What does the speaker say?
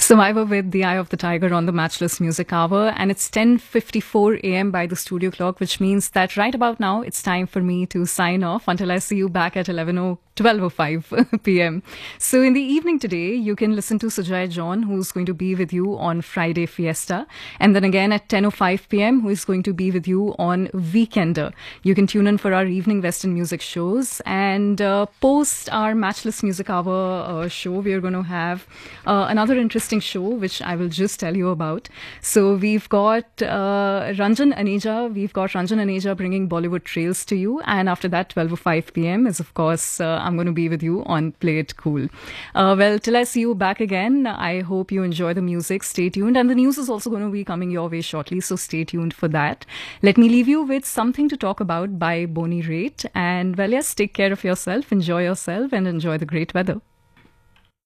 Survivor with The Eye of the Tiger on the Matchless Music Hour, and it's 10:54 a.m. by the studio clock, which means that right about now it's time for me to sign off until I see you back at 12:05 p.m. So in the evening today, you can listen to Sujay John, who's going to be with you on Friday Fiesta, and then again at 10:05 p.m., who is going to be with you on Weekender. You can tune in for our evening Western music shows, and post our Matchless Music Hour show, we are going to have another interesting show, which I will just tell you about. So we've got Ranjan Aneja bringing Bollywood Trails to you, and after that 12:05 p.m. is of course I'm going to be with you on Play It Cool. Well, till I see you back again, I hope you enjoy the music. Stay tuned, and the news is also going to be coming your way shortly, so stay tuned for that. Let me leave you with Something to Talk About by Bonnie Raitt, and well, yes, take care of yourself, enjoy yourself, and enjoy the great weather.